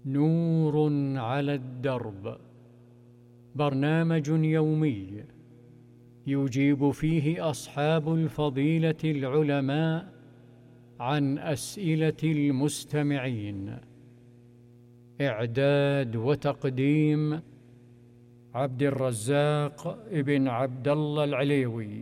نور على الدرب، برنامج يومي يجيب فيه أصحاب الفضيلة العلماء عن أسئلة المستمعين. إعداد وتقديم عبد الرزاق ابن عبد الله العليوي.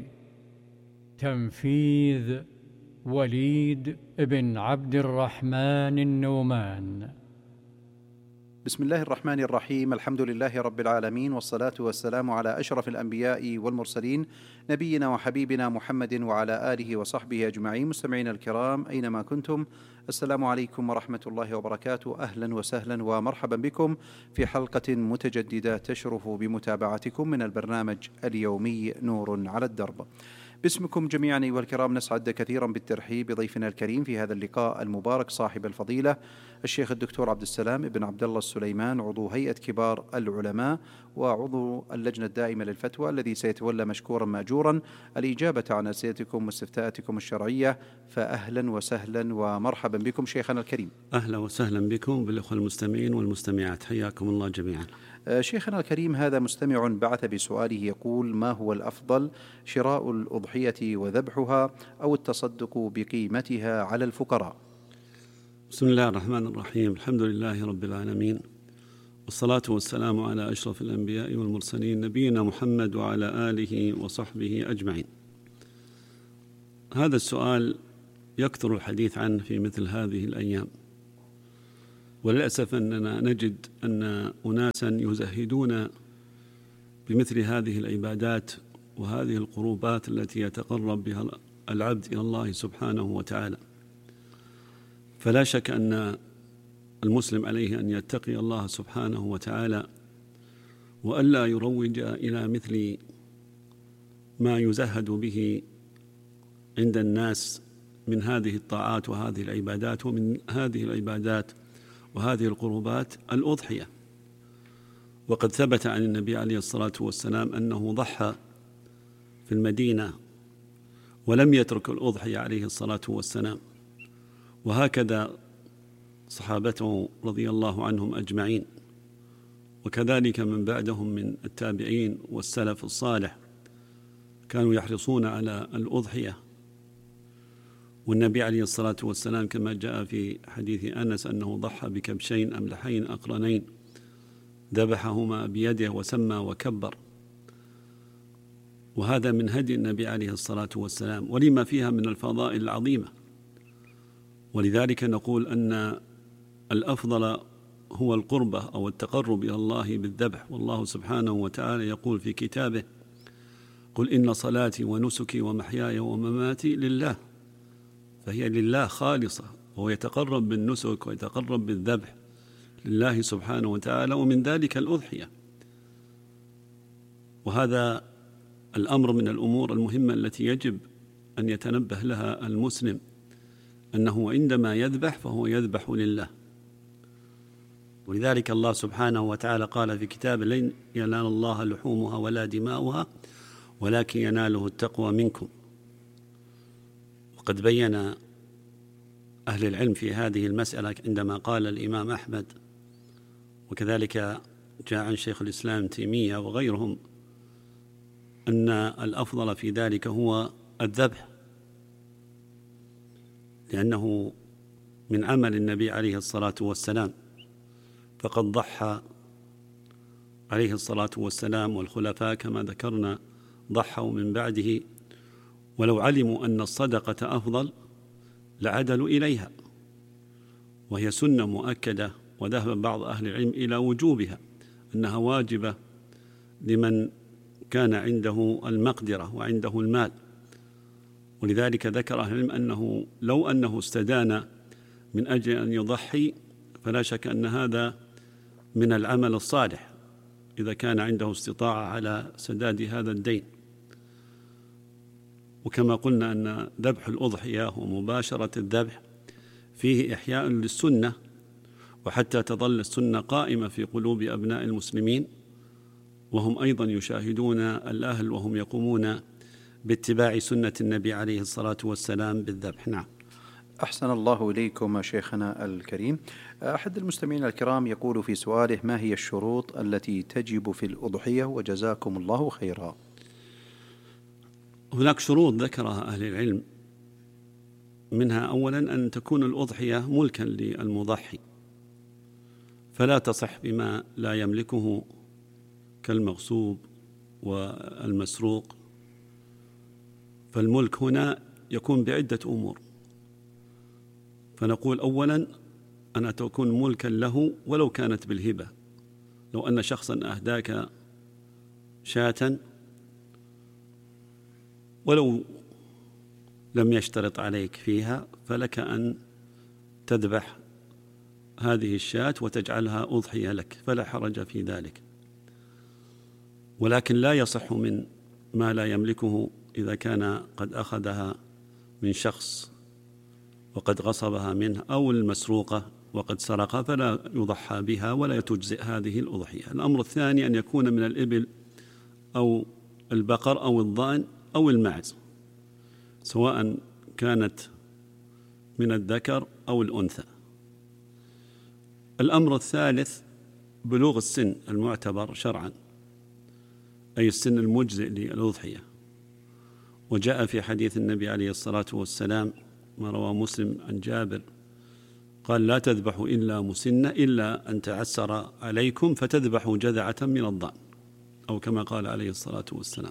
تنفيذ وليد ابن عبد الرحمن النومان. بسم الله الرحمن الرحيم. الحمد لله رب العالمين، والصلاة والسلام على أشرف الأنبياء والمرسلين، نبينا وحبيبنا محمد وعلى آله وصحبه أجمعين. مستمعين الكرام أينما كنتم، السلام عليكم ورحمة الله وبركاته. أهلا وسهلا ومرحبا بكم في حلقة متجددة تشرف بمتابعتكم من البرنامج اليومي نور على الدرب. باسمكم جميعا أيها الكرام نسعد كثيرا بالترحيب بضيفنا الكريم في هذا اللقاء المبارك، صاحب الفضيلة الشيخ الدكتور عبد السلام بن عبد الله السليمان، عضو هيئة كبار العلماء وعضو اللجنة الدائمة للفتوى، الذي سيتولى مشكورا مأجورا الإجابة عن أسئلتكم واستفتاءاتكم الشرعية. فأهلا وسهلا ومرحبا بكم شيخنا الكريم. أهلا وسهلا بكم بالأخوة المستمعين والمستمعات، حياكم الله جميعا. شيخنا الكريم، هذا مستمع بعث بسؤاله يقول: ما هو الأفضل، شراء الأضحية وذبحها أو التصدق بقيمتها على الفقراء؟ بسم الله الرحمن الرحيم. الحمد لله رب العالمين، والصلاة والسلام على أشرف الأنبياء والمرسلين، نبينا محمد وعلى آله وصحبه أجمعين. هذا السؤال يكثر الحديث عنه في مثل هذه الأيام، وللأسف أننا نجد أن أناسا يزهدون بمثل هذه العبادات وهذه القربات التي يتقرب بها العبد إلى الله سبحانه وتعالى. فلا شك أن المسلم عليه أن يتقي الله سبحانه وتعالى، وألا يروج إلى مثل ما يزهد به عند الناس من هذه الطاعات وهذه العبادات. ومن هذه العبادات وهذه القربات الأضحية، وقد ثبت عن النبي عليه الصلاة والسلام أنه ضحى في المدينة ولم يترك الأضحية عليه الصلاة والسلام، وهكذا صحابته رضي الله عنهم أجمعين، وكذلك من بعدهم من التابعين والسلف الصالح كانوا يحرصون على الأضحية. والنبي عليه الصلاة والسلام كما جاء في حديث أنس أنه ضحى بكبشين أملحين أقرنين، ذبحهما بيده وسمى وكبر، وهذا من هدي النبي عليه الصلاة والسلام ولما فيها من الفضائل العظيمة. ولذلك نقول أن الأفضل هو القربة أو التقرب إلى الله بالذبح. والله سبحانه وتعالى يقول في كتابه: قل إن صلاتي ونسكي ومحياي ومماتي لله، فهي لله خالصة، وهو يتقرب بالنسك ويتقرب بالذبح لله سبحانه وتعالى، ومن ذلك الأضحية. وهذا الأمر من الأمور المهمة التي يجب أن يتنبه لها المسلم، أنه عندما يذبح فهو يذبح لله. ولذلك الله سبحانه وتعالى قال في كتابه: لن ينال الله لحومها ولا دماؤها ولكن يناله التقوى منكم. وقد بين أهل العلم في هذه المسألة عندما قال الإمام أحمد، وكذلك جاء عن شيخ الإسلام ابن تيمية وغيرهم، أن الأفضل في ذلك هو الذبح، لأنه من عمل النبي عليه الصلاة والسلام، فقد ضحى عليه الصلاة والسلام والخلفاء كما ذكرنا ضحوا من بعده، ولو علموا أن الصدقة أفضل لعدلوا إليها، وهي سنة مؤكدة، وذهب بعض أهل العلم إلى وجوبها، أنها واجبة لمن كان عنده المقدرة وعنده المال. ولذلك ذكر أهل العلم أنه لو أنه استدان من أجل أن يضحي فلا شك أن هذا من العمل الصالح إذا كان عنده استطاعة على سداد هذا الدين. وكما قلنا أن ذبح الأضحية ومباشرة الذبح فيه إحياء للسنة، وحتى تظل السنة قائمة في قلوب أبناء المسلمين، وهم أيضا يشاهدون الأهل وهم يقومون باتباع سنة النبي عليه الصلاة والسلام بالذبح. نعم. أحسن الله إليكم شيخنا الكريم. أحد المستمعين الكرام يقول في سؤاله: ما هي الشروط التي تجب في الأضحية؟ وجزاكم الله خيرا. هناك شروط ذكرها أهل العلم، منها أولا أن تكون الأضحية ملكا للمضحي، فلا تصح بما لا يملكه كالمغصوب والمسروق. فالملك هنا يكون بعدة أمور، فنقول أولا أن تكون ملكا له ولو كانت بالهبة. لو أن شخصا أهداك شاة ولو لم يشترط عليك فيها، فلك أن تذبح هذه الشاة وتجعلها أضحية لك، فلا حرج في ذلك. ولكن لا يصح من ما لا يملكه إذا كان قد أخذها من شخص وقد غصبها منه، أو المسروقة وقد سرق، فلا يضحى بها ولا تجزئ هذه الأضحية. الأمر الثاني أن يكون من الإبل أو البقر أو الضأن أو الماعز، سواء كانت من الذكر أو الأنثى. الأمر الثالث بلوغ السن المعتبر شرعا، أي السن المجزئ للأضحية. وجاء في حديث النبي عليه الصلاة والسلام ما رواه مسلم عن جابر قال: لا تذبحوا إلا مسنة إلا أن تعسر عليكم فتذبحوا جذعة من الضأن، أو كما قال عليه الصلاة والسلام.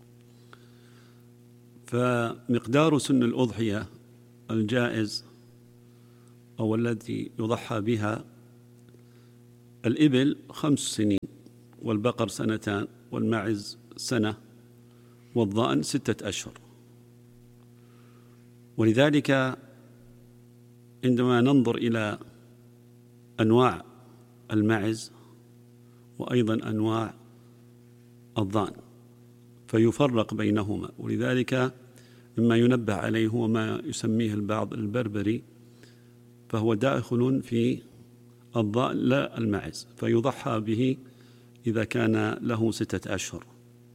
فمقدار سن الأضحية الجائز أو الذي يضحى بها: الإبل 5 سنين، والبقر 2 سنين، والماعز 1 سنة، والضأن 6 أشهر. ولذلك عندما ننظر إلى أنواع الماعز وأيضا أنواع الضأن فيفرق بينهما، ولذلك مما ينبه عليه هو ما يسميه البعض البربري، فهو داخل في الضأن لا الماعز، فيضحى به إذا كان له 6 أشهر.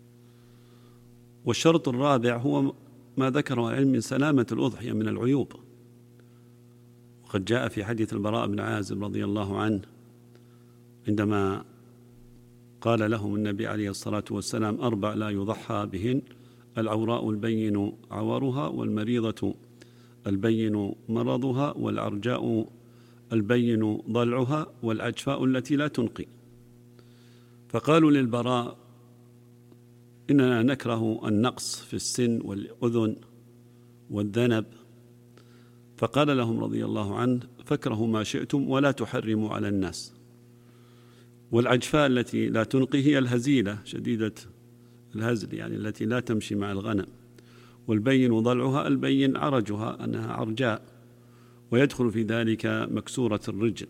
والشرط الرابع هو ما ذكره العلم من سلامة الأضحية من العيوب، وقد جاء في حديث البراء بن عازب رضي الله عنه عندما قال لهم النبي عليه الصلاة والسلام: 4 لا يضحى بهن: العوراء البين عورها، والمريضة البين مرضها، والعرجاء البين ضلعها، والعجفاء التي لا تنقي. فقالوا للبراء: إننا نكره النقص في السن والأذن والذنب. فقال لهم رضي الله عنه: فاكرهوا ما شئتم ولا تحرموا على الناس. والعجفاء التي لا تنقي هي الهزيلة شديدة الهزل، يعني التي لا تمشي مع الغنم. والبين ضلعها البين عرجها، أنها عرجاء، ويدخل في ذلك مكسورة الرجل.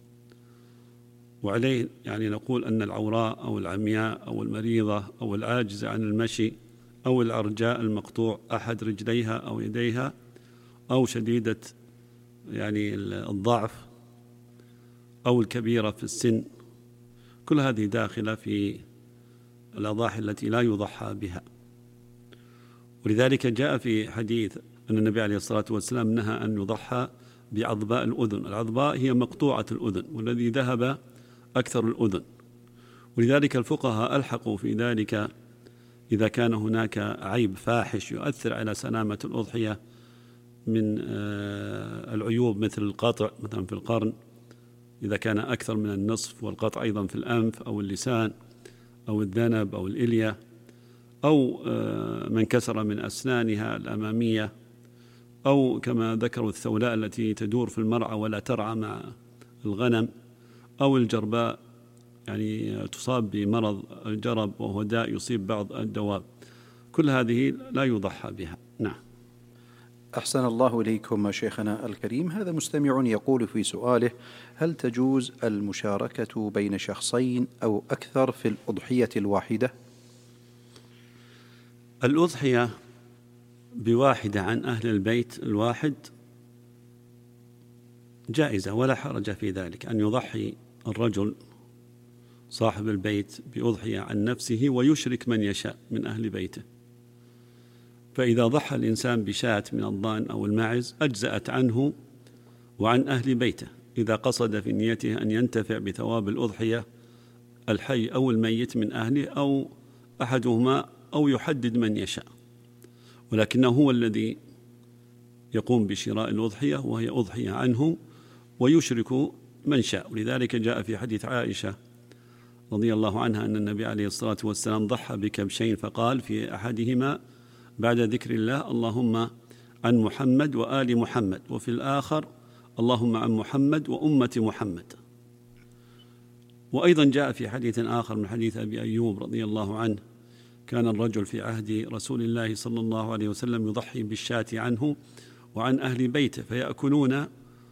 وعليه يعني نقول أن العوراء أو العمياء أو المريضة أو العاجزة عن المشي أو العرجاء المقطوع أحد رجليها أو يديها أو شديدة يعني الضعف أو الكبيرة في السن، كل هذه داخلة في الأضاحي التي لا يضحى بها. ولذلك جاء في حديث أن النبي عليه الصلاة والسلام نهى أن يضحى بعضباء الأذن. العضباء هي مقطوعة الأذن، والذي ذهب أكثر الأذن. ولذلك الفقهاء ألحقوا في ذلك إذا كان هناك عيب فاحش يؤثر على سلامة الأضحية من العيوب، مثل القطع مثلا في القرن إذا كان أكثر من النصف، والقطع أيضا في الأنف أو اللسان أو الذنب أو الإلية، أو من كسر من أسنانها الأمامية، أو كما ذكروا الثولاء التي تدور في المرعى ولا ترعى مع الغنم، أو الجرباء يعني تصاب بمرض الجرب وهو داء يصيب بعض الدواب، كل هذه لا يضحى بها. نعم. أحسن الله إليكم شيخنا الكريم. هذا مستمع يقول في سؤاله: هل تجوز المشاركة بين شخصين أو أكثر في الأضحية الواحدة؟ الأضحية بواحدة عن أهل البيت الواحد جائزة ولا حرج في ذلك، أن يضحي الرجل صاحب البيت بأضحية عن نفسه ويشرك من يشاء من أهل بيته. فإذا ضحى الإنسان بشاة من الضأن أو الماعز أجزأت عنه وعن أهل بيته، إذا قصد في نيته أن ينتفع بثواب الأضحية الحي أو الميت من أهله أو أحدهما، أو يحدد من يشاء، ولكنه هو الذي يقوم بشراء الأضحية وهي أضحية عنه، ويشرك من شاء. ولذلك جاء في حديث عائشة رضي الله عنها أن النبي عليه الصلاة والسلام ضحى بكبشين، فقال في أحدهما بعد ذكر الله اللهم عن محمد وآل محمد، وفي الآخر اللهم عن محمد وأمة محمد. وأيضا جاء في حديث آخر من حديث أبي أيوب رضي الله عنه: كان الرجل في عهد رسول الله صلى الله عليه وسلم يضحي بالشاة عنه وعن أهل بيته، فيأكلون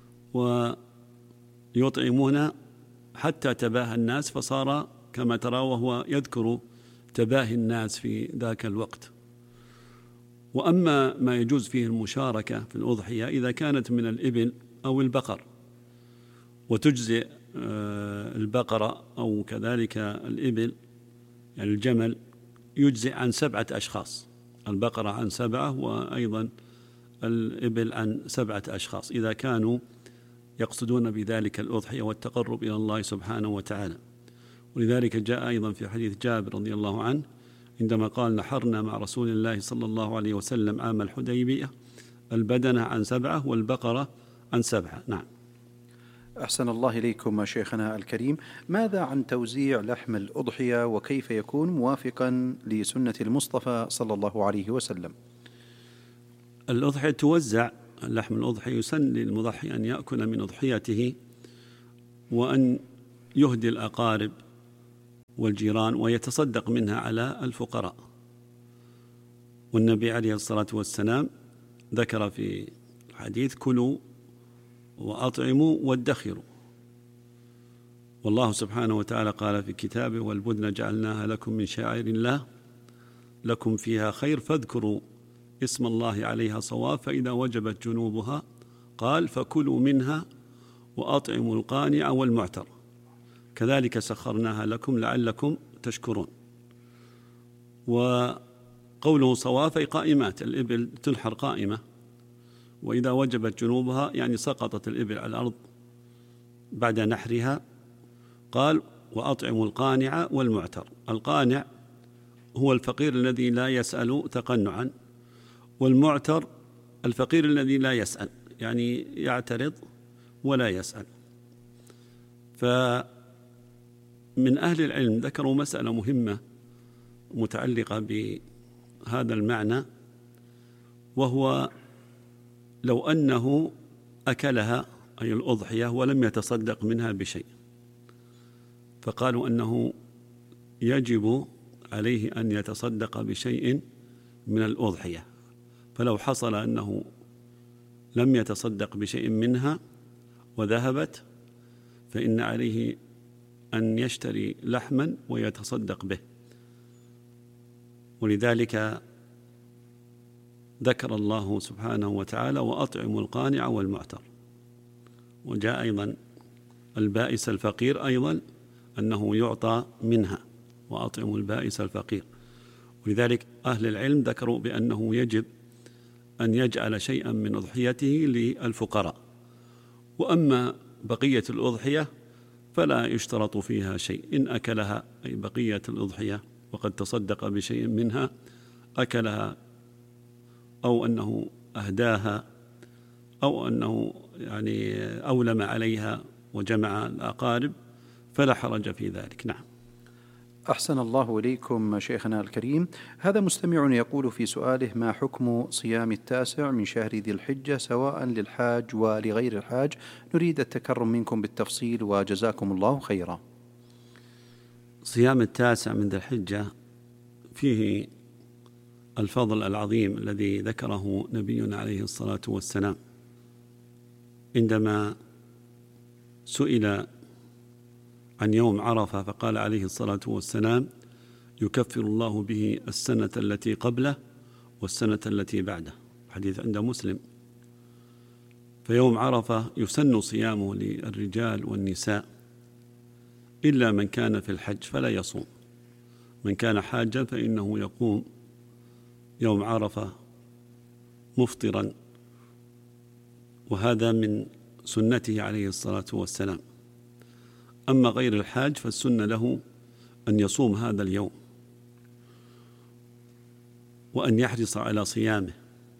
ويطعمون حتى تباهى الناس، فصار كما ترى وهو يذكر تباهي الناس في ذاك الوقت. وأما ما يجوز فيه المشاركة في الأضحية إذا كانت من الإبل أو البقر، وتجزئ البقرة أو كذلك الإبل، يعني الجمل يجزئ عن 7 أشخاص، البقرة عن 7، وأيضا الإبل عن 7 أشخاص، إذا كانوا يقصدون بذلك الأضحية والتقرب إلى الله سبحانه وتعالى. ولذلك جاء أيضا في حديث جابر رضي الله عنه عندما قال: نحرنا مع رسول الله صلى الله عليه وسلم عام الحديبية البدنة عن 7 والبقرة عن 7. نعم. أحسن الله إليكم شيخنا الكريم. ماذا عن توزيع لحم الأضحية، وكيف يكون موافقا لسنة المصطفى صلى الله عليه وسلم؟ الأضحية توزع، لحم الأضحية يسن للمضحي أن يأكل من أضحيته وأن يهدي الأقارب والجيران ويتصدق منها على الفقراء. والنبي عليه الصلاة والسلام ذكر في الحديث: كلوا وأطعموا وادخروا. والله سبحانه وتعالى قال في كتابه: والبدن جعلناها لكم من شعائر الله لكم فيها خير فاذكروا اسم الله عليها صواب، فإذا وجبت جنوبها قال: فكلوا منها وأطعموا القانع والمعتر كذلك سخرناها لكم لعلكم تشكرون. وقوله صواف أي قائمات، الإبل تنحر قائمة، وإذا وجبت جنوبها يعني سقطت الإبل على الأرض بعد نحرها. قال: وأطعموا القانع والمعتر. القانع هو الفقير الذي لا يسأل تقنعا، والمعتر الفقير الذي لا يسأل، يعني يعترض ولا يسأل. فمن أهل العلم ذكروا مسألة مهمة متعلقة بهذا المعنى، وهو لو أنه أكلها أي الأضحية ولم يتصدق منها بشيء، فقالوا أنه يجب عليه أن يتصدق بشيء من الأضحية. فلو حصل أنه لم يتصدق بشيء منها وذهبت، فإن عليه أن يشتري لحما ويتصدق به. ولذلك ذكر الله سبحانه وتعالى: وأطعموا القانع والمعتر. وجاء أيضا البائس الفقير أيضا أنه يعطى منها، وأطعموا البائس الفقير. ولذلك أهل العلم ذكروا بأنه يجب أن يجعل شيئا من أضحيته للفقراء، وأما بقية الأضحية فلا يشترط فيها شيء، إن أكلها أي بقية الأضحية وقد تصدق بشيء منها، أكلها أو أنه أهداها أو أنه يعني أولم عليها وجمع الأقارب، فلا حرج في ذلك. نعم. أحسن الله إليكم شيخنا الكريم. هذا مستمع يقول في سؤاله: ما حكم صيام 9 من شهر ذي الحجة سواء للحاج ولغير الحاج؟ نريد التكرم منكم بالتفصيل وجزاكم الله خيرا. صيام 9 من ذي الحجة فيه الفضل العظيم الذي ذكره نبينا عليه الصلاة والسلام عندما سئل عن يوم عرفة، فقال عليه الصلاة والسلام: يكفر الله به السنة التي قبله والسنة التي بعده، حديث عند مسلم. فيوم عرفة يسن صيامه للرجال والنساء إلا من كان في الحج فلا يصوم. من كان حاجا فإنه يقوم يوم عرفة مفطرا، وهذا من سنته عليه الصلاة والسلام. أما غير الحاج فالسنة له أن يصوم هذا اليوم وأن يحرص على صيامه.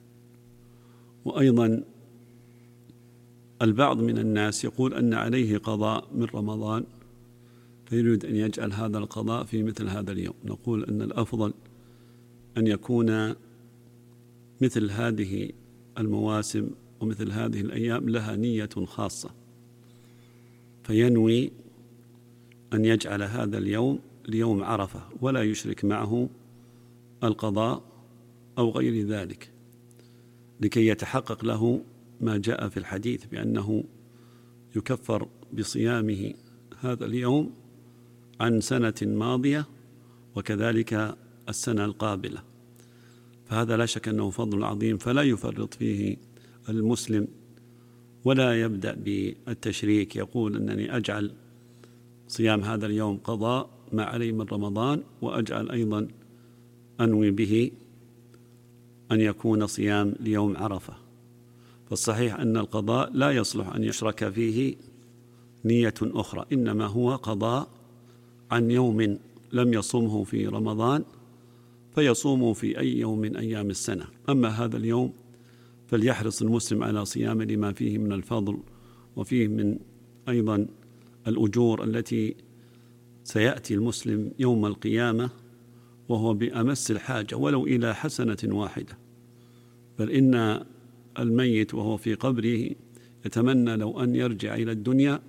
وأيضا البعض من الناس يقول أن عليه قضاء من رمضان فيريد أن يجعل هذا القضاء في مثل هذا اليوم. نقول أن الأفضل أن يكون مثل هذه المواسم ومثل هذه الأيام لها نية خاصة، فينوي أن يجعل هذا اليوم ليوم عرفة ولا يشرك معه القضاء أو غير ذلك، لكي يتحقق له ما جاء في الحديث بأنه يكفر بصيامه هذا اليوم عن سنة ماضية وكذلك السنة القابلة. فهذا لا شك أنه فضل عظيم، فلا يفرط فيه المسلم ولا يبدأ بالتشريك يقول أنني أجعل صيام هذا اليوم قضاء ما علي من رمضان، وأجعل أيضا أنوي به أن يكون صيام ليوم عرفة. فالصحيح أن القضاء لا يصلح أن يشرك فيه نية أخرى، إنما هو قضاء عن يوم لم يصومه في رمضان فيصومه في أي يوم من أيام السنة. أما هذا اليوم فليحرص المسلم على صيامه لما فيه من الفضل وفيه من أيضا الأجور التي سيأتي المسلم يوم القيامة وهو بأمس الحاجة ولو إلى حسنة واحدة. بل إن الميت وهو في قبره يتمنى لو أن يرجع إلى الدنيا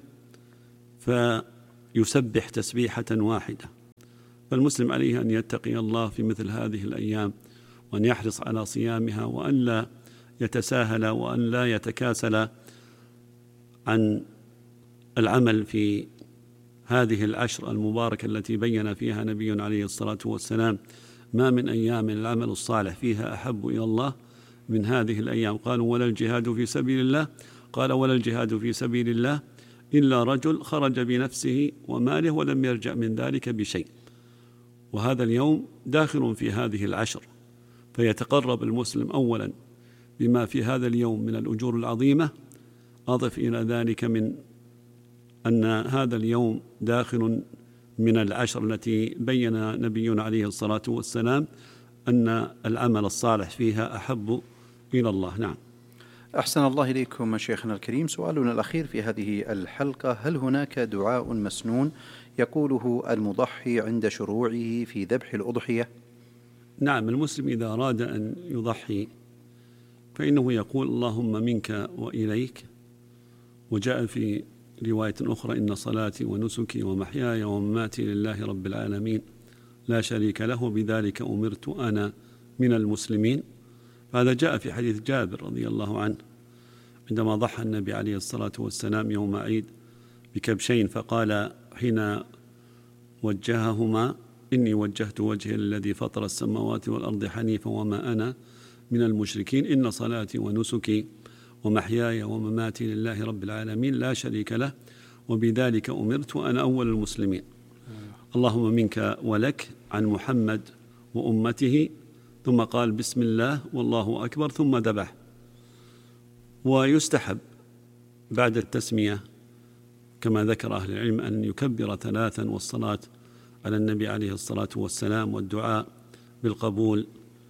فيسبح تسبيحة واحدة. فالمسلم عليه أن يتقي الله في مثل هذه الأيام وأن يحرص على صيامها، وأن لا يتساهل وأن لا يتكاسل عن العمل في هذه العشر المباركة التي بين فيها نبينا عليه الصلاة والسلام ما من أيام العمل الصالح فيها أحب إلى الله من هذه الأيام. قالوا ولا الجهاد في سبيل الله، قال ولا الجهاد في سبيل الله إلا رجل خرج بنفسه وماله ولم يرجع من ذلك بشيء. وهذا اليوم داخل في هذه العشر، فيتقرب المسلم أولا بما في هذا اليوم من الأجور العظيمة. أضف إلى ذلك من أن هذا اليوم داخل من العشر التي بين نبينا عليه الصلاة والسلام أن العمل الصالح فيها أحب إلى الله. نعم. أحسن الله إليكم شيخنا الكريم. سؤالنا الأخير في هذه الحلقة: هل هناك دعاء مسنون يقوله المضحي عند شروعه في ذبح الأضحية؟ نعم، المسلم إذا أراد أن يضحي فإنه يقول اللهم منك وإليك. وجاء في رواية أخرى إن صلاتي ونسكي ومحياي ومماتي لله رب العالمين لا شريك له بذلك أمرت أنا من المسلمين. فهذا جاء في حديث جابر رضي الله عنه عندما ضحى النبي عليه الصلاة والسلام يوم عيد بكبشين، فقال حين وجههما إني وجهت وجهي الذي فطر السماوات والأرض حنيفا وما أنا من المشركين، إن صلاتي ونسكي ومحياي ومماتي لله رب العالمين لا شريك له وبذلك أمرت وأنا أول المسلمين. اللهم منك ولك عن محمد وأمته، ثم قال بسم الله والله أكبر ثم ذبح. ويستحب بعد التسمية كما ذكر أهل العلم أن يكبر 3 والصلاة على النبي عليه الصلاة والسلام والدعاء بالقبول.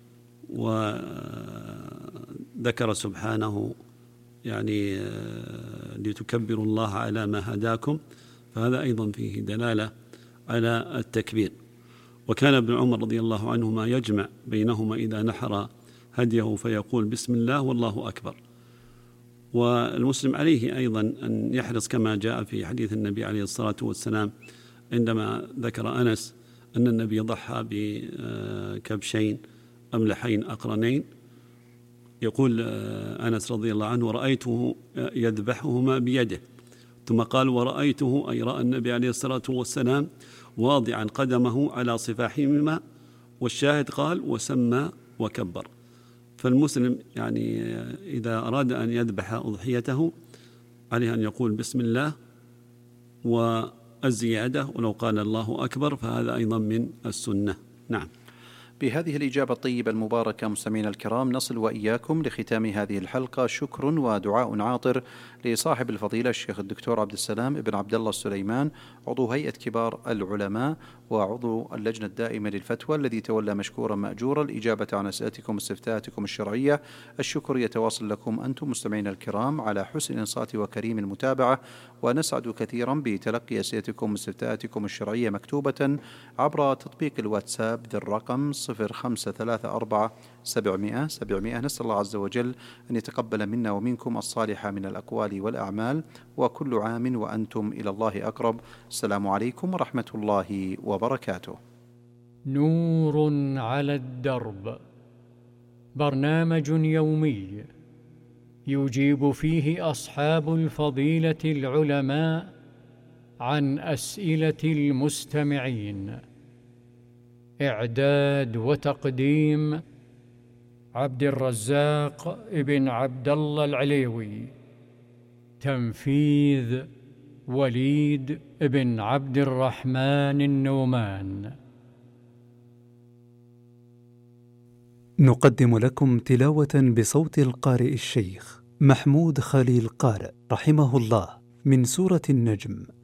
وذكر سبحانه يعني لتكبروا الله على ما هداكم، فهذا أيضا فيه دلالة على التكبير. وكان ابن عمر رضي الله عنهما يجمع بينهما إذا نحر هديه فيقول بسم الله والله أكبر. والمسلم عليه أيضا أن يحرص كما جاء في حديث النبي عليه الصلاة والسلام عندما ذكر أنس أن النبي ضحى بكبشين أملحين أقرنين، يقول أنس رضي الله عنه ورأيته يذبحهما بيده، ثم قال ورأيته أي رأى النبي عليه الصلاة والسلام واضعا قدمه على صفاحهما، والشاهد قال وسمى وكبر. فالمسلم يعني إذا أراد أن يذبح أضحيته عليه أن يقول بسم الله والزيادة، ولو قال الله أكبر فهذا أيضا من السنة. نعم. بهذه الإجابة الطيبة المباركة مستمعينا الكرام نصل وإياكم لختام هذه الحلقة. شكر ودعاء عاطر لصاحب الفضيلة الشيخ الدكتور عبد السلام بن عبد الله السليمان، عضو هيئة كبار العلماء وعضو اللجنة الدائمة للفتوى، الذي تولى مشكورا مأجورا الإجابة عن أسئلتكم واستفتاءاتكم الشرعية. الشكر يتواصل لكم أنتم مستمعينا الكرام على حسن الإنصات وكريم المتابعة، ونسعد كثيرا بتلقي أسئلتكم واستفتاءاتكم الشرعية مكتوبة عبر تطبيق الواتساب ذي الرقم 0534 700. نسأل الله عز وجل أن يتقبل منا ومنكم الصالحة من الأقوال والأعمال، وكل عام وأنتم إلى الله أقرب. السلام عليكم ورحمة الله وبركاته. نور على الدرب، برنامج يومي يجيب فيه أصحاب الفضيلة العلماء عن أسئلة المستمعين. إعداد وتقديم عبد الرزاق ابن عبد الله العليوي. تنفيذ وليد ابن عبد الرحمن النومان. نقدم لكم تلاوة بصوت القارئ الشيخ محمود خليل قارئ رحمه الله من سورة النجم.